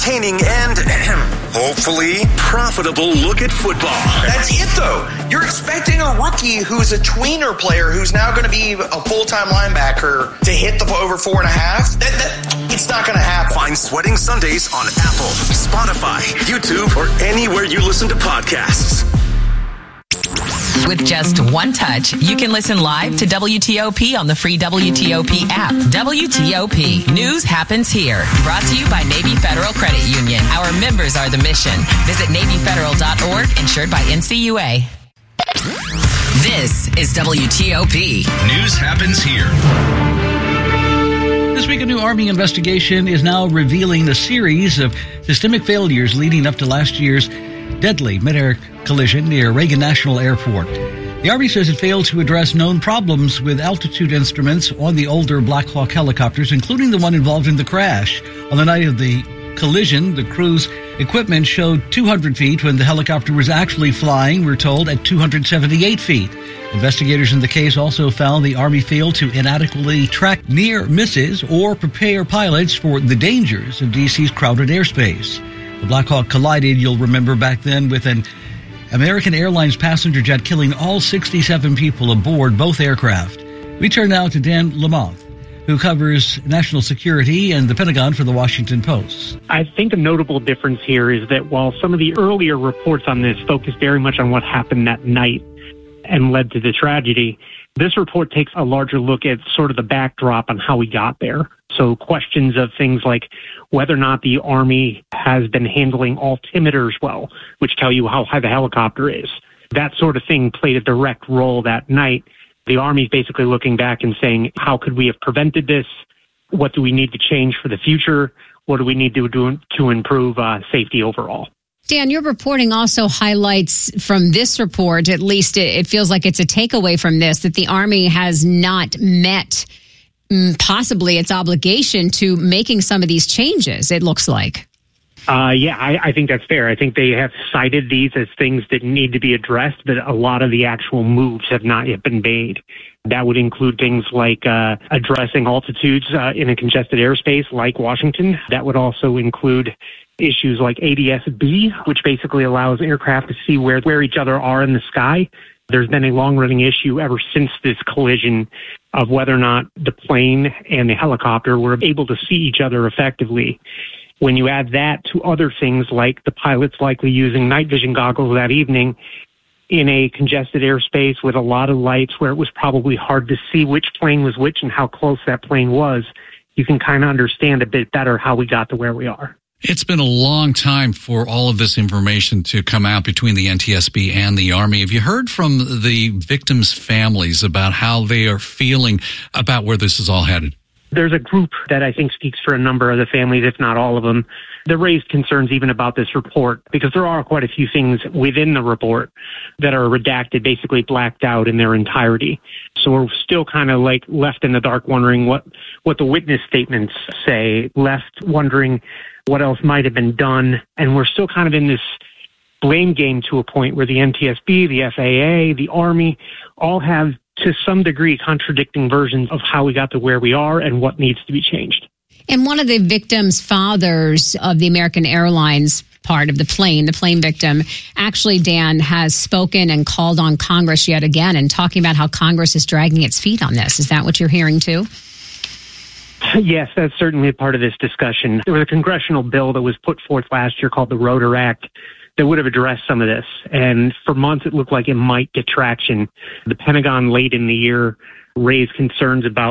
entertaining and hopefully profitable look at football. That's it, though. You're expecting a rookie who's a tweener player who's now going to be a full-time linebacker to hit the over 4.5. It's not going to happen. Find Sweating Sundays on Apple, Spotify, YouTube, or anywhere you listen to podcasts. With just one touch, you can listen live to WTOP on the free WTOP app. WTOP. News happens here. Brought to you by Navy Federal Credit Union. Our members are the mission. Visit NavyFederal.org, insured by NCUA. This is WTOP. News happens here. This week, a new Army investigation is now revealing a series of systemic failures leading up to last year's deadly mid-air collision near Reagan National Airport. The Army says it failed to address known problems with altitude instruments on the older Black Hawk helicopters, including the one involved in the crash. On the night of the collision, the crew's equipment showed 200 feet when the helicopter was actually flying, we're told, at 278 feet. Investigators in the case also found the Army failed to inadequately track near misses or prepare pilots for the dangers of D.C.'s crowded airspace. The Black Hawk collided, you'll remember back then, with an American Airlines passenger jet, killing all 67 people aboard both aircraft. We turn now to Dan Lamothe, who covers national security and the Pentagon for the Washington Post. I think a notable difference here is that while some of the earlier reports on this focused very much on what happened that night and led to the tragedy, this report takes a larger look at sort of the backdrop on how we got there. So questions of things like whether or not the Army has been handling altimeters well, which tell you how high the helicopter is. That sort of thing played a direct role that night. The Army's basically looking back and saying, how could we have prevented this? What do we need to change for the future? What do we need to do to improve safety overall? Dan, your reporting also highlights from this report, at least it feels like it's a takeaway from this, that the Army has not met possibly its obligation to making some of these changes, it looks like. I think that's fair. I think they have cited these as things that need to be addressed, but a lot of the actual moves have not yet been made. That would include things like addressing altitudes in a congested airspace like Washington. That would also include issues like ADS-B, which basically allows aircraft to see where each other are in the sky. There's been a long-running issue ever since this collision of whether or not the plane and the helicopter were able to see each other effectively. When you add that to other things like the pilots likely using night vision goggles that evening in a congested airspace with a lot of lights where it was probably hard to see which plane was which and how close that plane was, you can kind of understand a bit better how we got to where we are. It's been a long time for all of this information to come out between the NTSB and the Army. Have you heard from the victims' families about how they are feeling about where this is all headed? There's a group that I think speaks for a number of the families, if not all of them, that raised concerns even about this report, because there are quite a few things within the report that are redacted, basically blacked out in their entirety. So we're still kind of like left in the dark wondering what the witness statements say, left wondering what else might have been done. And we're still kind of in this blame game to a point where the NTSB, the FAA, the Army all have, to some degree, contradicting versions of how we got to where we are and what needs to be changed. And one of the victims' fathers of the American Airlines part of the plane victim, actually, Dan, has spoken and called on Congress yet again and talking about how Congress is dragging its feet on this. Is that what you're hearing too? Yes, that's certainly a part of this discussion. There was a congressional bill that was put forth last year called the Rotor Act that would have addressed some of this. And for months, it looked like it might get traction. The Pentagon late in the year raised concerns about